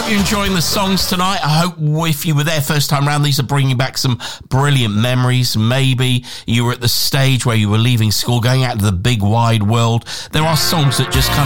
hope you're enjoying the songs tonight. I hope if you were there first time round, these are bringing back some brilliant memories. Maybe you were at the stage where you were leaving school, going out to the big wide world. There are songs that just kind